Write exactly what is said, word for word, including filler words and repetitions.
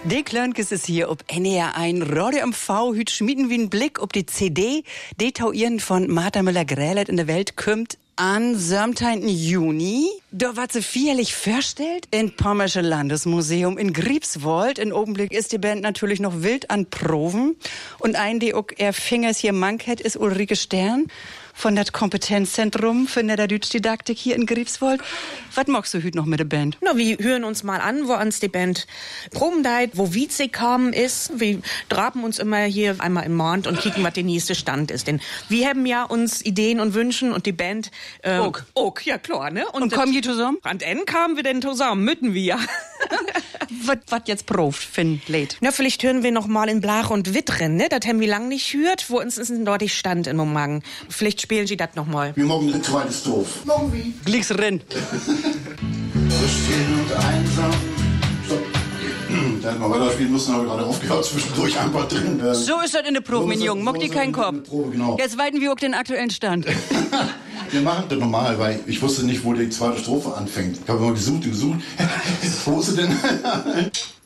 Die Klönkes ist hier ob N R eins Radio M V. Hüt schmieden wie ein Blick ob die C D. Die Tauieren von Martha Müller-Grälet in der Welt kümmt an siebzehnten Juni. Da wat sie vierlich vorstellt in Pommersche Landesmuseum in Griebswold. In Augenblick ist die Band natürlich noch wild an Proben. Und ein, die auch er Fingers hier manket, ist Ulrike Stern von das Kompetenzzentrum für Niederdütsch-Didaktik hier in Griebswold. Was magst du hüt noch mit der Band? Na, wir hören uns mal an, wo uns die Band proben deit, wo Wietze kamen ist. Wir drapen uns immer hier einmal im Monat und kicken, was der nächste Stand ist. Denn wir haben ja uns Ideen und Wünschen und die Band äh, ook. ook, ja klar, ne? Und, und kommen die zusammen? An N kamen wir denn zusammen, mütten wir ja. Was jetzt proft, Finn, lädt? Na, vielleicht hören wir noch mal in Blach und Wittren, ne? Das haben wir lang nicht gehört, wo uns ist ein dort Stand in Morgen. Vielleicht spielen Sie das noch mal. Wir morgen eine zweite Strophe. Morgen wie? Glicks renn. So still und einsam. Stopp. Da hätten wir weiterspielen müssen, habe ich gerade aufgehört, zwischendurch ein paar drin. Äh, So ist das in der Probe, so mein ist Junge. das- Mock so dir ist keinen das in Kopf. der Probe, genau. Jetzt weiten wir auch den aktuellen Stand. Wir machen das normal, weil ich wusste nicht, wo die zweite Strophe anfängt. Ich habe immer gesucht und gesucht. Wo ist sie denn?